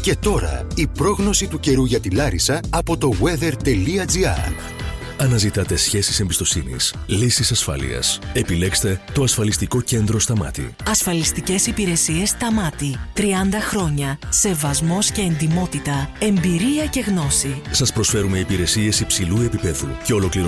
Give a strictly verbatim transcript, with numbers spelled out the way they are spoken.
Και τώρα η πρόγνωση του καιρού για τη Λάρισα από το weather τελεία gr. Αναζητάτε σχέσεις εμπιστοσύνης, λύσεις ασφάλειας. Επιλέξτε το ασφαλιστικό κέντρο Σταμάτη. Ασφαλιστικές υπηρεσίες Σταμάτη. τριάντα χρόνια. Σεβασμός και εντιμότητα. Εμπειρία και γνώση. Σας προσφέρουμε υπηρεσίες υψηλού επίπεδου και ολοκληρωμένες